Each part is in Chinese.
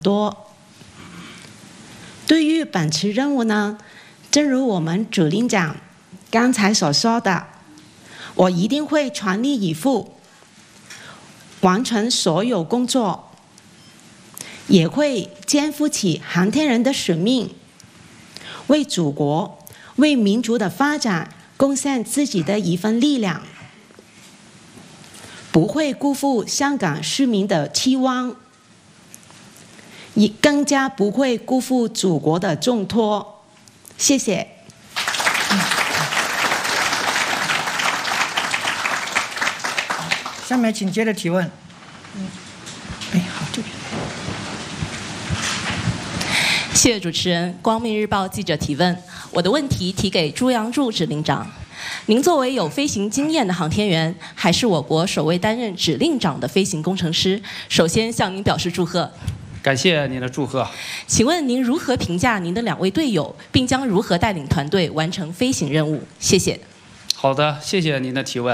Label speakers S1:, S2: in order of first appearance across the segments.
S1: 多。对于本次任务呢，正如我们指令长刚才所说的，我一定会全力以赴，完成所有工作，也会肩负起航天人的使命，为祖国、为民族的发展贡献自己的一份力量，不会辜负香港市民的期望，也更加不会辜负祖国的重托。谢谢。
S2: 下面请接着提问。好，这边。
S3: 谢谢主持人。光明日报记者提问，我的问题提给朱杨柱指令长。您作为有飞行经验的航天员，还是我国首位担任指令长的飞行工程师，首先向您表示祝贺。
S4: 感谢您的祝贺。
S3: 请问您如何评价您的2位队友，并将如何带领团队完成飞行任务？谢谢。
S4: 好的，谢谢您的提问。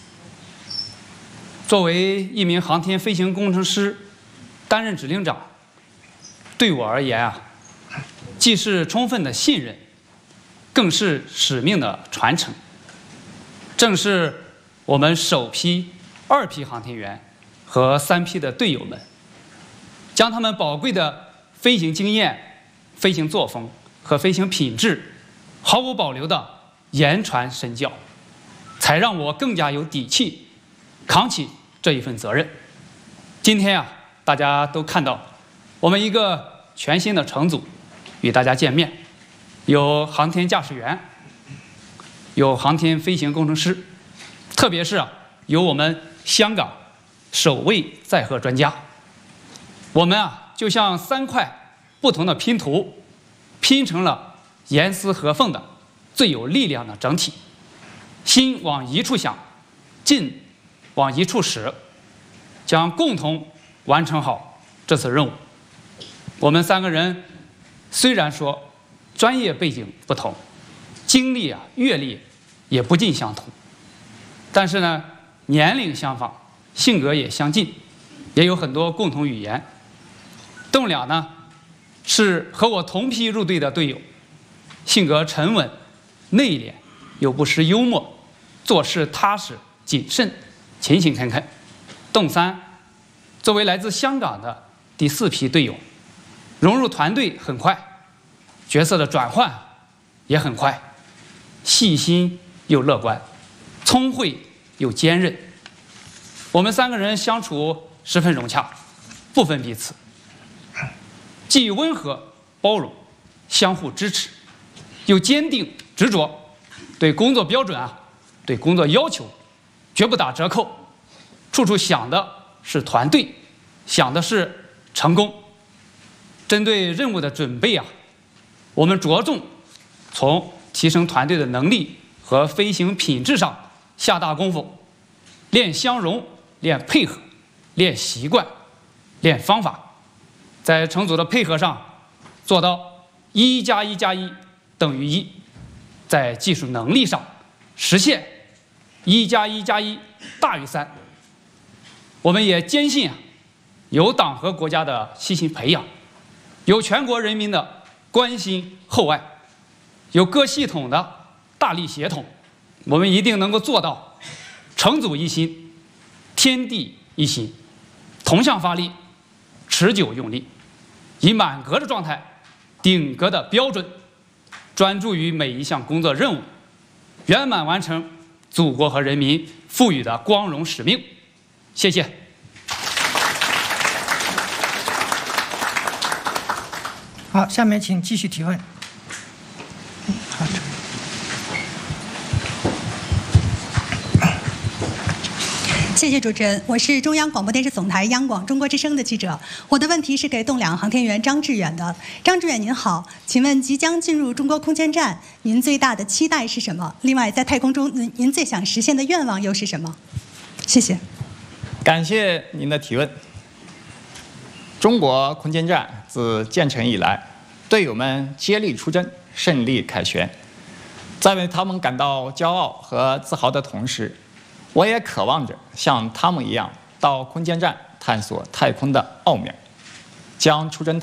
S4: 作为一名航天飞行工程师，担任指令长，对我而言既是充分的信任，更是使命的传承。正是我们首批、2批航天员和3批的队友们，将他们宝贵的飞行经验、飞行作风和飞行品质毫无保留地言传身教，才让我更加有底气扛起这一份责任。今天大家都看到我们一个全新的乘组与大家见面，有航天驾驶员，有航天飞行工程师，特别是有我们香港首位载荷专家。我们就像3块不同的拼图，拼成了严丝合缝的最有力量的整体。心往一处想，劲往一处使，将共同完成好这次任务。我们3个人虽然说专业背景不同，经历阅历也不尽相同，但是呢，年龄相仿，性格也相近，也有很多共同语言。栋梁呢，是和我同批入队的队友，性格沉稳、内敛，又不失幽默，做事踏实、谨慎、勤勤恳恳。栋3作为来自香港的第4批队友，融入团队很快，角色的转换也很快，细心又乐观，聪慧又坚韧。我们3个人相处十分融洽，不分彼此，既温和包容，相互支持，又坚定执着，对工作标准对工作要求绝不打折扣，处处想的是团队，想的是成功。针对任务的准备我们着重从提升团队的能力和飞行品质上下大功夫，练相容，练配合，练习惯，练方法。在乘组的配合上做到1+1+1等于1，在技术能力上实现1+1+1大于3。我们也坚信有党和国家的悉心培养，有全国人民的关心厚爱，有各系统的大力协同，我们一定能够做到乘组一心，天地一心，同向发力，持久用力，以满格的状态，顶格的标准，专注于每一项工作任务，圆满完成祖国和人民赋予的光荣使命。谢谢。
S2: 好，下面请继续提问。好。
S5: 谢谢主持人，我是中央广播电视总台央广中国之声的记者。我的问题是给栋梁航天员张志远的。张志远您好，请问即将进入中国空间站，您最大的期待是什么？另外，在太空中您最想实现的愿望又是什么？谢谢。
S6: 感谢您的提问。中国空间站自建成以来，队友们接力出征，胜利凯旋。在为他们感到骄傲和自豪的同时，我也渴望着像他们一样到空间站探索太空的奥妙，将出征